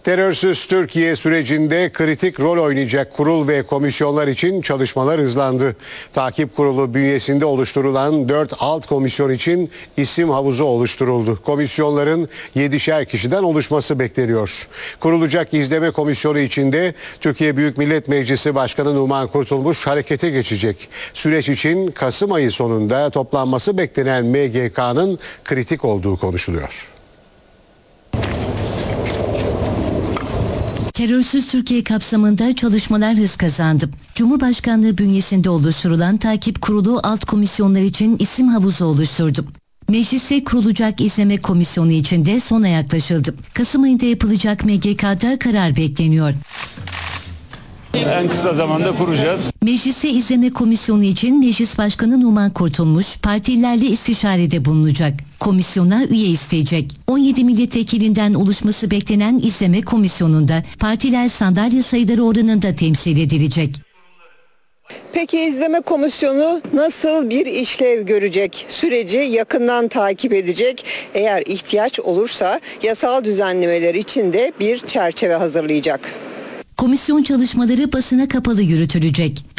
Terörsüz Türkiye sürecinde kritik rol oynayacak kurul ve komisyonlar için çalışmalar hızlandı. Takip kurulu bünyesinde oluşturulan 4 alt komisyon için isim havuzu oluşturuldu. Komisyonların 7'şer kişiden oluşması bekleniyor. Kurulacak izleme komisyonu içinde Türkiye Büyük Millet Meclisi Başkanı Numan Kurtulmuş harekete geçecek. Süreç için Kasım ayı sonunda toplanması beklenen MGK'nın kritik olduğu konuşuluyor. Terörsüz Türkiye kapsamında çalışmalar hız kazandı. Cumhurbaşkanlığı bünyesinde oluşturulan takip kurulu alt komisyonlar için isim havuzu oluşturdu. Mecliste kurulacak izleme komisyonu için de sona yaklaşıldı. Kasım ayında yapılacak MGK'da karar bekleniyor. En kısa zamanda kuracağız. Mecliste izleme komisyonu için Meclis Başkanı Numan Kurtulmuş partililerle istişarede bulunacak. Komisyona üye isteyecek. 17 milletvekilinden oluşması beklenen izleme komisyonunda partiler sandalye sayıları oranında temsil edilecek. Peki izleme komisyonu nasıl bir işlev görecek? Süreci yakından takip edecek. Eğer ihtiyaç olursa yasal düzenlemeler için de bir çerçeve hazırlayacak. Komisyon çalışmaları basına kapalı yürütülecek.